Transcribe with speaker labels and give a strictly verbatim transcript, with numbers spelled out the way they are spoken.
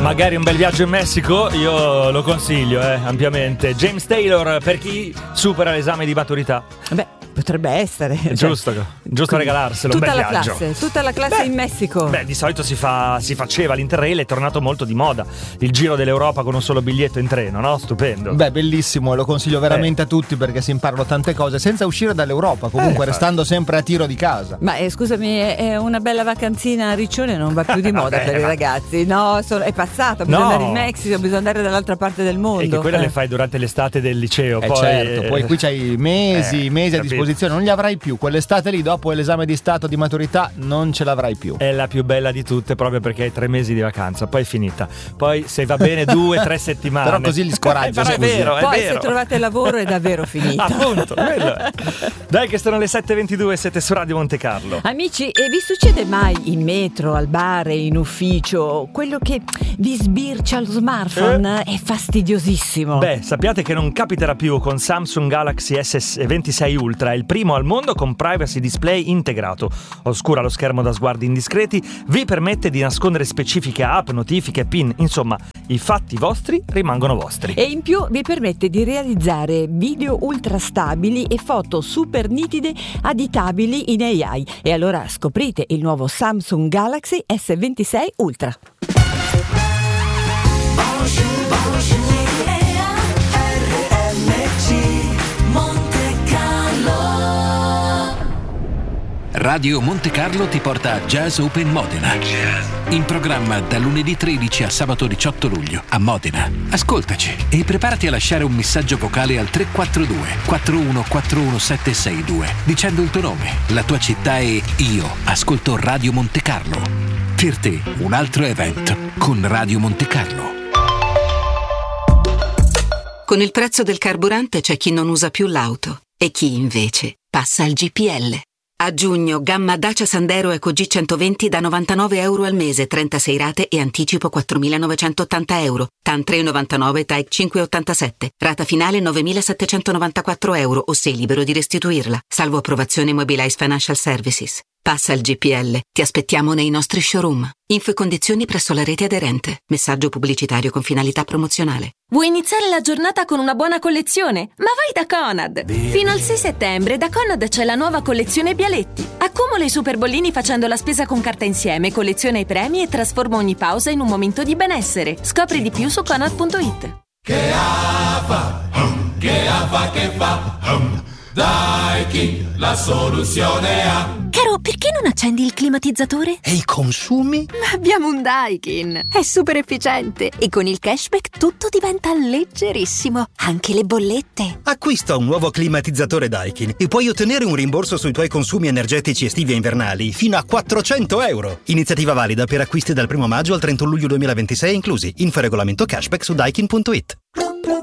Speaker 1: Magari un bel viaggio in Messico, io lo consiglio, eh, ampiamente. James Taylor, per chi supera l'esame di maturità.
Speaker 2: Beh, potrebbe essere.
Speaker 1: Giusto,
Speaker 2: cioè,
Speaker 1: giusto regalarselo,
Speaker 2: tutta
Speaker 1: un bel
Speaker 2: la
Speaker 1: viaggio.
Speaker 2: classe, tutta la classe
Speaker 1: Beh,
Speaker 2: in Messico.
Speaker 1: Beh, di solito si fa si faceva l'Interrail, è tornato molto di moda. Il giro dell'Europa con un solo biglietto in treno, no? Stupendo.
Speaker 3: Beh, bellissimo, lo consiglio veramente eh. a tutti perché si imparano tante cose senza uscire dall'Europa, comunque eh, restando sempre a tiro di casa.
Speaker 2: Ma eh, scusami, è una bella vacanzina a Riccione, non va più di moda per i ragazzi. No, sono, è passata, bisogna
Speaker 1: no.
Speaker 2: andare in Messico, bisogna andare dall'altra parte del mondo.
Speaker 1: E che quella
Speaker 2: eh.
Speaker 1: le fai durante l'estate del liceo,
Speaker 3: eh
Speaker 1: poi
Speaker 3: certo, poi qui c'hai mesi,
Speaker 1: eh,
Speaker 3: mesi a
Speaker 1: capito.
Speaker 3: disposizione, non li avrai più. Quell'estate lì dopo l'esame di stato di maturità non ce l'avrai più.
Speaker 1: È la più bella di tutte proprio perché hai tre mesi di vacanza, poi è finita. Poi se va bene due, tre settimane.
Speaker 3: Però così li scoraggio.
Speaker 1: Però è vero, è
Speaker 2: poi
Speaker 1: vero.
Speaker 2: se trovate lavoro è davvero finita.
Speaker 1: Appunto, quello è. Dai che sono le sette e ventidue, siete su Radio Monte Carlo.
Speaker 2: Amici, e vi succede mai in metro, al bar, in ufficio, quello che vi sbircia lo smartphone? Eh? È fastidiosissimo.
Speaker 1: Beh, sappiate che non capiterà più con Samsung Galaxy S ventisei Ultra, è il primo al mondo con privacy display integrato. Oscura lo schermo da sguardi indiscreti, vi permette di nascondere specifiche app, notifiche, pin, insomma, i fatti vostri rimangono vostri.
Speaker 2: E in più vi permette di realizzare video ultra stabili e foto super nitide aditabili in A I. E allora scoprite il nuovo Samsung Galaxy S ventisei Ultra.
Speaker 4: Radio Monte Carlo ti porta a Jazz Open Modena. In programma da lunedì tredici a sabato diciotto luglio a Modena. Ascoltaci e preparati a lasciare un messaggio vocale al tre quattro due quattro uno quattro uno sette sei due dicendo il tuo nome, la tua città e io ascolto Radio Monte Carlo. Per te un altro evento con Radio Monte Carlo.
Speaker 5: Con il prezzo del carburante c'è chi non usa più l'auto e chi invece passa al G P L. A giugno, gamma Dacia Sandero Eco G centoventi da novantanove euro al mese, trentasei rate e anticipo quattromilanovecentottanta euro. T A N tre virgola novantanove, T A E cinque virgola ottantasette. Rata finale novemilasettecentonovantaquattro euro o sei libero di restituirla. Salvo approvazione Mobilize Financial Services. Passa al G P L. Ti aspettiamo nei nostri showroom. Info e condizioni presso la rete aderente. Messaggio pubblicitario con finalità promozionale.
Speaker 6: Vuoi iniziare la giornata con una buona collezione? Ma vai da Conad! Fino al sei settembre da Conad c'è la nuova collezione Bialetti. Accumula i super bollini facendo la spesa con carta insieme, colleziona i premi e trasforma ogni pausa in un momento di benessere. Scopri di più su conad punto it.
Speaker 7: Che fa, che fa, che fa, Daikin, la soluzione ha.
Speaker 8: Caro, perché non accendi il climatizzatore?
Speaker 9: E i consumi?
Speaker 8: Ma abbiamo un Daikin, è super efficiente e con il cashback tutto diventa leggerissimo, anche le bollette.
Speaker 9: Acquista un nuovo climatizzatore Daikin e puoi ottenere un rimborso sui tuoi consumi energetici estivi e invernali fino a quattrocento euro. Iniziativa valida per acquisti dal primo maggio al trentuno luglio duemilaventisei inclusi. Info regolamento cashback su daikin punto it.